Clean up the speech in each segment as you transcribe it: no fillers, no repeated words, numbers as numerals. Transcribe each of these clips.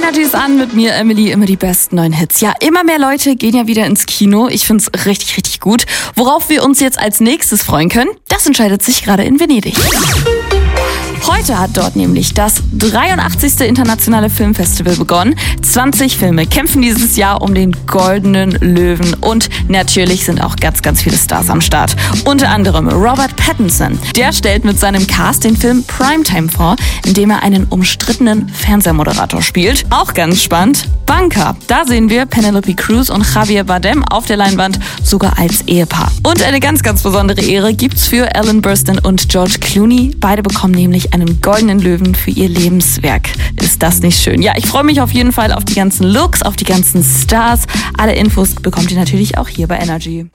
Energy ist an mit mir, Emily, immer die besten neuen Hits. Ja, immer mehr Leute gehen ja wieder ins Kino. Ich find's richtig, richtig gut. Worauf wir uns jetzt als nächstes freuen können, das entscheidet sich gerade in Venedig. Heute hat dort nämlich das 83. Internationale Filmfestival begonnen. 20 Filme kämpfen dieses Jahr um den Goldenen Löwen und natürlich sind auch ganz, ganz viele Stars am Start. Unter anderem Robert Pattinson. Der stellt mit seinem Cast den Film Primetime vor, in dem er einen umstrittenen Fernsehmoderator spielt. Auch ganz spannend, Bunker. Da sehen wir Penelope Cruz und Javier Bardem auf der Leinwand, sogar als Ehepaar. Und eine ganz, ganz besondere Ehre gibt's für Ellen Burstyn und George Clooney. Beide bekommen nämlich einen Goldenen Löwen für ihr Lebenswerk. Ist das nicht schön? Ja, ich freue mich auf jeden Fall auf die ganzen Looks, auf die ganzen Stars. Alle Infos bekommt ihr natürlich auch hier bei Energy.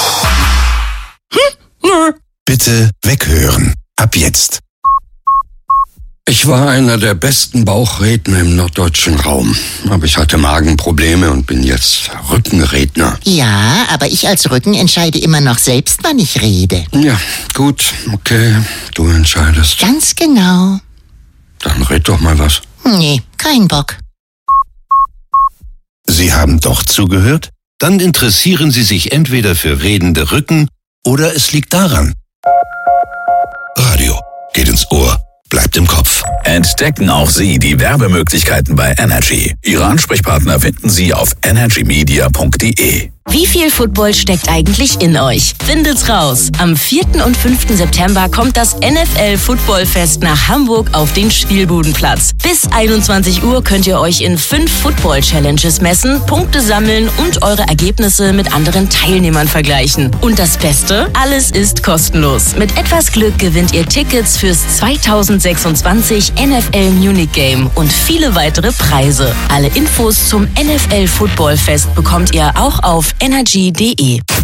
Bitte weghören. Ab jetzt. Ich war einer der besten Bauchredner im norddeutschen Raum. Aber ich hatte Magenprobleme und bin jetzt Rückenredner. Ja, aber ich als Rücken entscheide immer noch selbst, wann ich rede. Ja, gut, okay, du entscheidest. Ganz genau. Dann red doch mal was. Nee, kein Bock. Sie haben doch zugehört? Dann interessieren Sie sich entweder für redende Rücken oder es liegt daran. Radio geht ins Ohr, bleibt im Kopf. Entdecken auch Sie die Werbemöglichkeiten bei Energy. Ihre Ansprechpartner finden Sie auf energymedia.de. Wie viel Football steckt eigentlich in euch? Findet's raus! Am 4. und 5. September kommt das NFL-Footballfest nach Hamburg auf den Spielbudenplatz. Bis 21 Uhr könnt ihr euch in 5 Football-Challenges messen, Punkte sammeln und eure Ergebnisse mit anderen Teilnehmern vergleichen. Und das Beste? Alles ist kostenlos. Mit etwas Glück gewinnt ihr Tickets fürs 2026 NFL Munich Game und viele weitere Preise. Alle Infos zum NFL-Footballfest bekommt ihr auch auf energy.de.